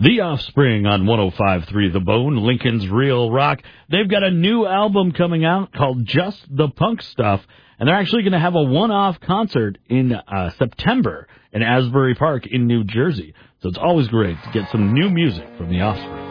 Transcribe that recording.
The Offspring on 105.3 The Bone, Lincoln's Real Rock. They've got a new album coming out called Just the Punk Stuff, and they're actually going to have a one-off concert in September in Asbury Park in New Jersey. So it's always great to get some new music from The Offspring.